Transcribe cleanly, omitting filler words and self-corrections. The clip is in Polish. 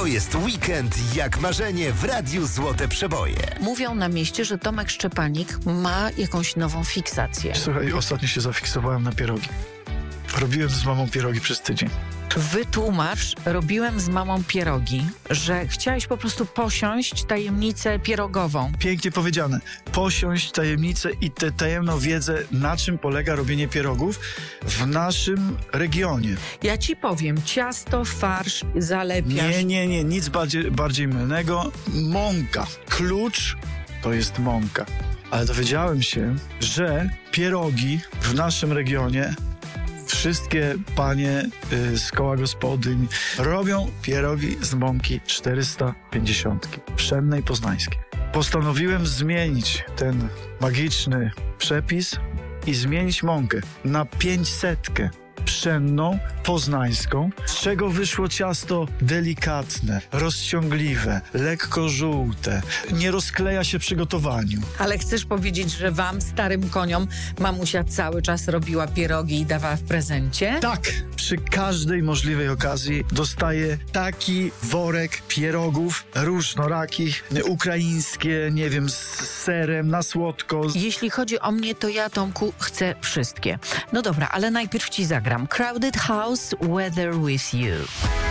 To jest weekend jak marzenie w Radiu Złote Przeboje. Mówią na mieście, że Tomek Szczepanik ma jakąś nową fiksację. Słuchaj, ostatnio się zafiksowałem na pierogi. Robiłem z mamą pierogi przez tydzień. Wytłumacz, robiłem z mamą pierogi, że chciałeś po prostu posiąść tajemnicę pierogową. Pięknie powiedziane. Posiąść tajemnicę i tę tajemną wiedzę, na czym polega robienie pierogów w naszym regionie. Ja ci powiem, ciasto, farsz, zalepiasz. Nie, nic bardziej mylnego. Mąka. Klucz to jest mąka. Ale dowiedziałem się, że pierogi w naszym regionie, wszystkie panie z koła gospodyń robią pierogi z mąki 450, pszennej poznańskiej. Postanowiłem zmienić ten magiczny przepis i zmienić mąkę na 500 pszenną, poznańską, z czego wyszło ciasto delikatne, rozciągliwe, lekko żółte, nie rozkleja się przy gotowaniu. Ale chcesz powiedzieć, że wam, starym koniom, mamusia cały czas robiła pierogi i dawała w prezencie? Tak, przy każdej możliwej okazji dostaję taki worek pierogów różnorakich, ukraińskie, nie wiem, z serem, na słodko. Jeśli chodzi o mnie, to ja, Tomku, chcę wszystkie. No dobra, ale najpierw ci zagram Crowded House, Weather With You.